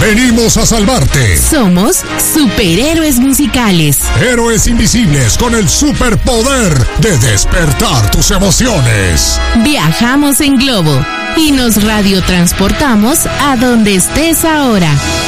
venimos a salvarte. Somos superhéroes musicales. Héroes invisibles con el superpoder de despertar tus emociones. Viajamos en globo y nos radiotransportamos a donde estés ahora.